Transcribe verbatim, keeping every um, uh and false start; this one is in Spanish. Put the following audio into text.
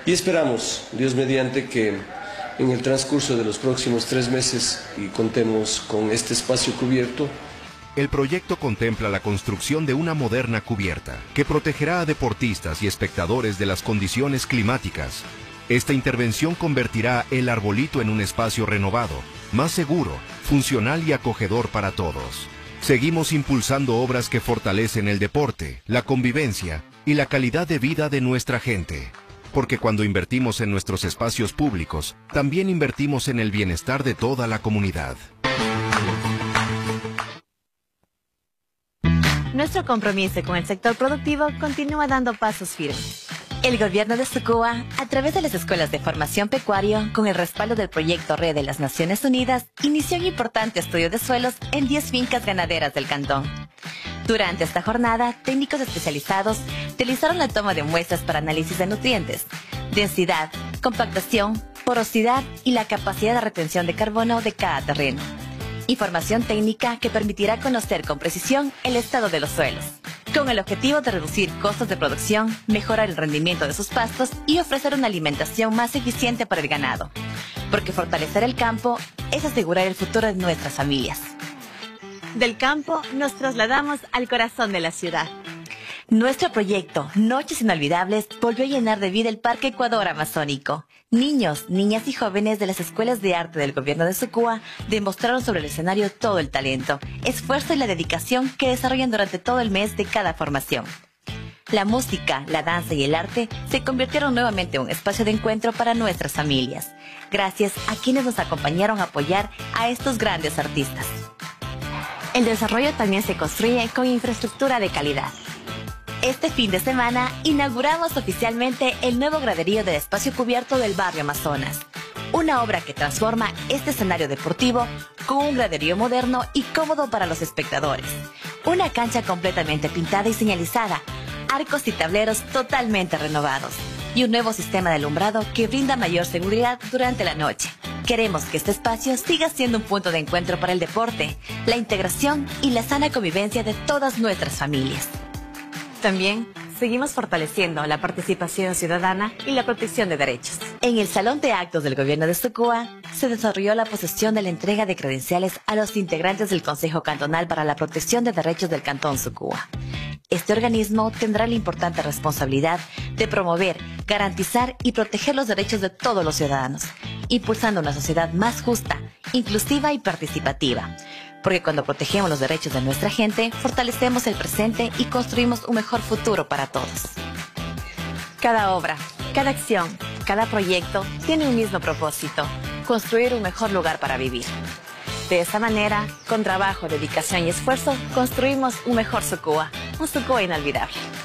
Y esperamos, Dios mediante, que en el transcurso de los próximos tres meses y contemos con este espacio cubierto. El proyecto contempla la construcción de una moderna cubierta que protegerá a deportistas y espectadores de las condiciones climáticas. Esta intervención convertirá el Arbolito en un espacio renovado, más seguro, funcional y acogedor para todos. Seguimos impulsando obras que fortalecen el deporte, la convivencia y la calidad de vida de nuestra gente. Porque cuando invertimos en nuestros espacios públicos, también invertimos en el bienestar de toda la comunidad. Nuestro compromiso con el sector productivo continúa dando pasos firmes. El gobierno de Sucúa, a través de las escuelas de formación pecuario, con el respaldo del proyecto Red de las Naciones Unidas, inició un importante estudio de suelos en diez fincas ganaderas del cantón. Durante esta jornada, técnicos especializados realizaron la toma de muestras para análisis de nutrientes, densidad, compactación, porosidad y la capacidad de retención de carbono de cada terreno. Información técnica que permitirá conocer con precisión el estado de los suelos, con el objetivo de reducir costos de producción, mejorar el rendimiento de sus pastos y ofrecer una alimentación más eficiente para el ganado. Porque fortalecer el campo es asegurar el futuro de nuestras familias. Del campo nos trasladamos al corazón de la ciudad. Nuestro proyecto Noches Inolvidables volvió a llenar de vida el Parque Ecuador Amazónico. Niños, niñas y jóvenes de las escuelas de arte del gobierno de Sucúa demostraron sobre el escenario todo el talento, esfuerzo y la dedicación que desarrollan durante todo el mes de cada formación. La música, la danza y el arte se convirtieron nuevamente en un espacio de encuentro para nuestras familias, gracias a quienes nos acompañaron a apoyar a estos grandes artistas. El desarrollo también se construye con infraestructura de calidad. Este fin de semana inauguramos oficialmente el nuevo graderío del espacio cubierto del barrio Amazonas, una obra que transforma este escenario deportivo con un graderío moderno y cómodo para los espectadores, una cancha completamente pintada y señalizada, arcos y tableros totalmente renovados y un nuevo sistema de alumbrado que brinda mayor seguridad durante la noche. Queremos que este espacio siga siendo un punto de encuentro para el deporte, la integración y la sana convivencia de todas nuestras familias. También seguimos fortaleciendo la participación ciudadana y la protección de derechos. En el Salón de Actos del Gobierno de Sucúa se desarrolló la posesión de la entrega de credenciales a los integrantes del Consejo Cantonal para la Protección de Derechos del Cantón Sucúa. Este organismo tendrá la importante responsabilidad de promover, garantizar y proteger los derechos de todos los ciudadanos, impulsando una sociedad más justa, inclusiva y participativa. Porque cuando protegemos los derechos de nuestra gente, fortalecemos el presente y construimos un mejor futuro para todos. Cada obra, cada acción, cada proyecto tiene un mismo propósito: construir un mejor lugar para vivir. De esa manera, con trabajo, dedicación y esfuerzo, construimos un mejor Sucúa, un Sucúa inolvidable.